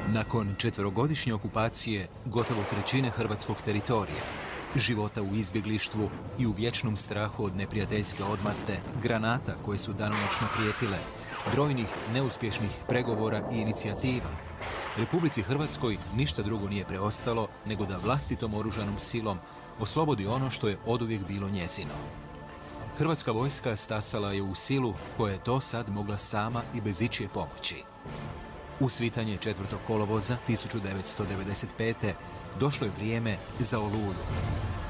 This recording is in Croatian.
Nakon četverogodišnje okupacije gotovo trećine hrvatskog teritorija, života u izbjeglištvu i u vječnom strahu od neprijateljske odmazde, granata koje su danonoćno prijetile, brojnih neuspješnih pregovora i inicijativa, Republici Hrvatskoj ništa drugo nije preostalo nego da vlastitom oružanom silom oslobodi ono što je oduvijek bilo njezino. Hrvatska vojska stasala je u silu koja je to sad mogla sama i bez ičije pomoći. U svitanje 4. kolovoza 1995. došlo je vrijeme za Oluju.